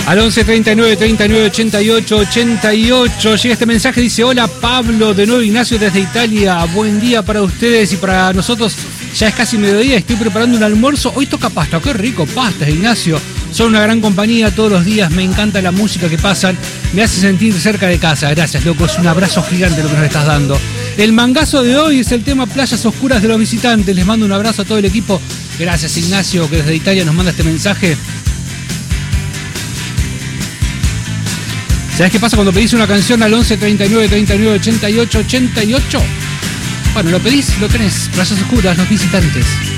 Al 11 39 39 88 88 llega este mensaje, dice: hola Pablo, de nuevo Ignacio desde Italia, buen día para ustedes y para nosotros. Ya es casi mediodía, estoy preparando un almuerzo. Hoy toca pasta, qué rico, pastas, Ignacio. Son una gran compañía todos los días, me encanta la música que pasan, me hace sentir cerca de casa. Gracias, loco, es un abrazo gigante lo que nos estás dando. El mangazo de hoy es el tema Playas Oscuras de los Visitantes. Les mando un abrazo a todo el equipo. Gracias, Ignacio, que desde Italia nos manda este mensaje. ¿Sabés qué pasa cuando pedís una canción al 11 39 39 88 88? Bueno, lo pedís, lo tenés. Playas Oscuras, los Visitantes.